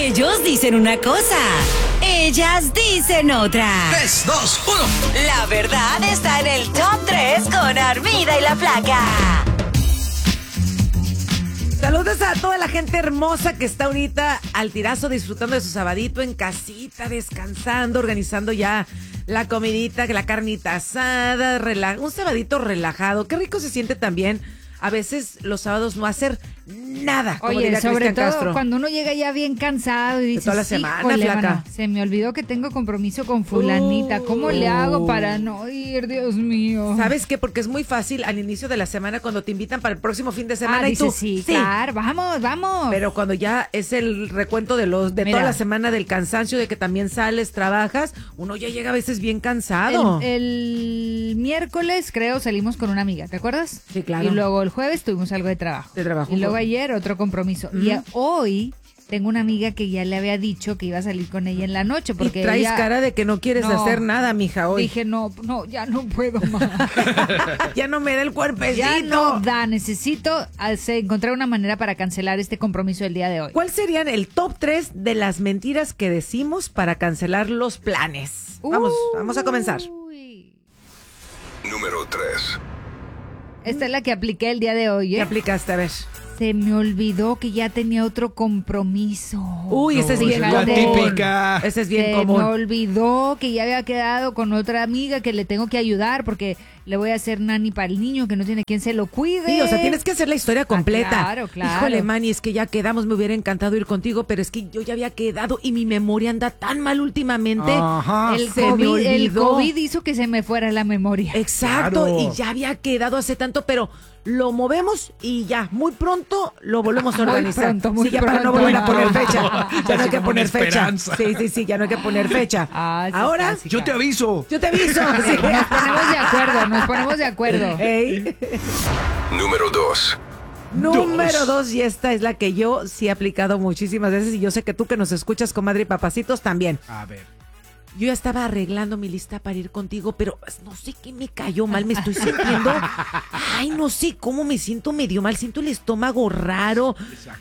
Ellos dicen una cosa, ellas dicen otra. 3, 2, 1. La verdad está en el Top 3 con Armida y la Flaca. Saludos a toda la gente hermosa que está ahorita al tirazo disfrutando de su sabadito en casita, descansando, organizando ya la comidita, la carnita asada, un sabadito relajado. Qué rico se siente también a veces los sábados no hacer nada. Como Oye, diría sobre Cristian todo Castro. cuando uno llega ya bien cansado y dice, toda la semana, "Híjole, flaca. mano, se me olvidó que tengo compromiso con fulanita. ¿Cómo le hago para no ir, Dios mío?" ¿Sabes qué? Porque es muy fácil al inicio de la semana cuando te invitan para el próximo fin de semana y dice, tú, sí, claro, vamos. Pero cuando ya es el recuento de Mira. toda la semana del cansancio, de que también sales, trabajas, uno ya llega a veces bien cansado. El miércoles, creo, salimos con una amiga, ¿te acuerdas? Sí, claro. Y luego el jueves tuvimos algo de trabajo. De trabajo. Y luego ayer otro compromiso. Y hoy tengo una amiga que ya le había dicho que iba a salir con ella en la noche. Porque y traes ella, cara de que no quieres hacer nada, mija, hoy. Dije, no, ya no puedo más. Ya no me da el cuerpecito. Ya no da, necesito encontrar una manera para cancelar este compromiso del día de hoy. ¿Cuál serían el top 3 de las mentiras que decimos para cancelar los planes? Vamos a comenzar. Uy. Número 3. Esta es la que apliqué el día de hoy, ¿Qué ¿eh? aplicaste? A ver. Se me olvidó que ya tenía otro compromiso. Uy, ese es bien la común. típica. Ese es bien Se común. me olvidó que ya había quedado con otra amiga que le tengo que ayudar porque le voy a hacer nani para el niño que no tiene quien se lo cuide. Sí, o sea, tienes que hacer la historia completa. Claro. Híjole, Manny, es que ya quedamos, me hubiera encantado ir contigo, pero es que yo ya había quedado y mi memoria anda tan mal últimamente. Ajá. El se me el olvidó. COVID hizo que se me fuera la memoria. Exacto, Claro. y ya había quedado hace tanto, pero lo movemos y ya, muy pronto lo volvemos a Muy organizar. pronto, muy sí, ya para no pronto. volver a poner Muy fecha. pronto. Ya no hay que Con poner fecha. esperanza. Sí, ya no hay que poner fecha. Sí, Ahora, casi, Yo te aviso. yo te aviso. Sí. Nos ponemos de acuerdo. Ey. Número 2. Número 2, y esta es la que yo sí he aplicado muchísimas veces, y yo sé que tú que nos escuchas, comadre y papacitos, también. A ver. Yo ya estaba arreglando mi lista para ir contigo, pero no sé qué me cayó mal, me estoy sintiendo, no sé cómo me siento medio mal, siento el estómago raro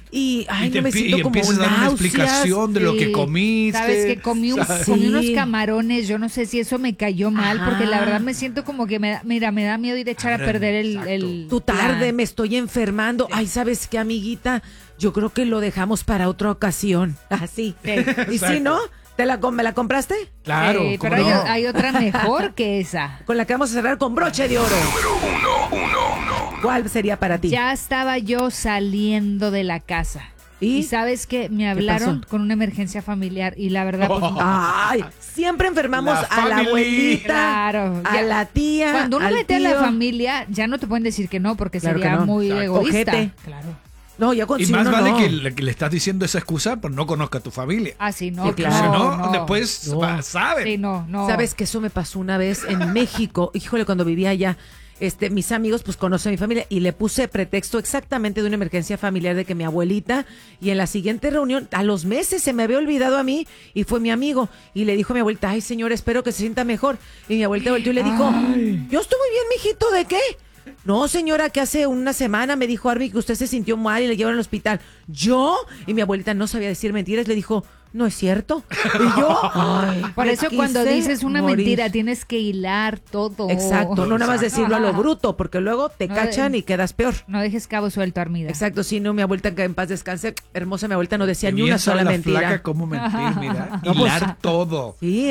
y no me siento como empiezas a dar una náuseas. explicación de lo que Sí. comiste. Sabes que comí ¿sabes? unos camarones, yo no sé si eso me cayó mal, Ajá. porque la verdad me siento como que me da miedo ir a echar a perder el Tú tarde, plan. me estoy enfermando. Ay, ¿sabes qué, amiguita? Yo creo que lo dejamos para otra ocasión. Así. Y si no, ¿me la compraste? Claro. Pero ¿cómo no? hay otra mejor que esa. Con la que vamos a cerrar con broche de oro. Número 1. ¿Cuál sería para ti? Ya estaba yo saliendo de la casa. ¿Y? Y sabes que me hablaron pasó? con una emergencia familiar y la verdad pues, Ay, siempre enfermamos La a la family. abuelita, Claro, a ya. la tía, Cuando uno al mete a la tío. familia, ya no te pueden decir que no, porque Claro sería que no. muy Exacto. egoísta. Ojete. Claro. No, ya con Y si más uno vale no. que le estás diciendo esa excusa, pero no conozca a tu familia. Ah, sí, no, Sí, Porque claro. si no, no. después saben. Sí, no. ¿Sabes que eso me pasó una vez en México? Híjole, cuando vivía allá, mis amigos pues conocen a mi familia y le puse pretexto exactamente de una emergencia familiar de que mi abuelita, y en la siguiente reunión, a los meses se me había olvidado a mí y fue mi amigo y le dijo a mi abuelita, ay señor, espero que se sienta mejor. Y mi abuelita volteó y le dijo, yo estuve bien, mijito, ¿de qué? No, señora, que hace una semana me dijo Arby que usted se sintió mal y le llevaron al hospital. ¿Yo? Y mi abuelita no sabía decir mentiras, le dijo, no es cierto. Y yo, Por me eso cuando quise dices una morir. mentira tienes que hilar todo. Exacto, no nada más decirlo a lo bruto, porque luego te No, cachan y quedas peor. No dejes cabo suelto, Armida. Exacto, sí, no, mi abuelita, que en paz descanse, hermosa mi abuelita, no decía Qué ni bien una sola sabe la mentira. flaca cómo mentir, mira. No, pues, Hilar todo. Sí,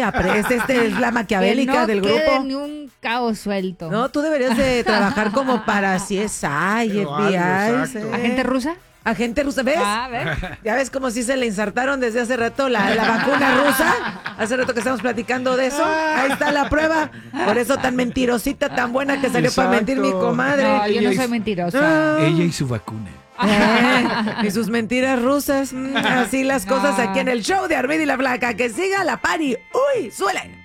es la maquiavélica que no del quede grupo. ni un cabo suelto. No, tú deberías de trabajar como para CSI, Pero FBI. algo, exacto. ¿Agente rusa? Agente rusa, ¿ves? A ver. Ya ves como si se le insertaron desde hace rato la vacuna rusa. Hace rato que estamos platicando de eso. Ahí está la prueba. Por eso tan mentirosita, tan buena que salió para mentir mi Exacto. comadre. No, yo no Ella soy es- mentirosa. Ella y su vacuna. Y sus mentiras rusas. Así las cosas aquí en el show de Armida y la Flaca. Que siga la party. ¡Uy! ¡Suele!